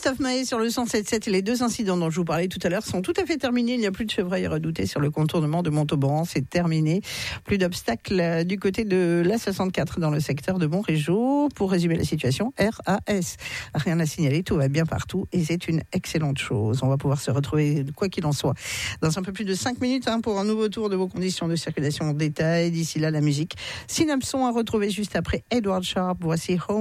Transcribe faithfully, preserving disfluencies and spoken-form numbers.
Christophe Maé sur le cent sept virgule sept et les deux incidents dont je vous parlais tout à l'heure sont tout à fait terminés. Il n'y a plus de chevreuils redoutés sur le contournement de Montauban. C'est terminé. Plus d'obstacles du côté de l'A soixante-quatre dans le secteur de Montrégeau. Pour résumer la situation, R A S. Rien à signaler, tout va bien partout et c'est une excellente chose. On va pouvoir se retrouver, quoi qu'il en soit, dans un peu plus de cinq minutes hein, pour un nouveau tour de vos conditions de circulation en détail. D'ici là, la musique. Synapson à retrouver juste après Edward Sharp. Voici Home.